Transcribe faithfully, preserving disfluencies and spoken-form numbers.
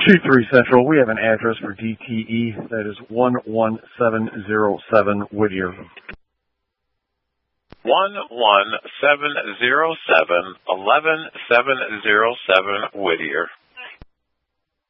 two three Central, we have an address for D T E. That is one one seven zero seven Whittier. one one seven zero seven, eleven seven zero seven Whittier.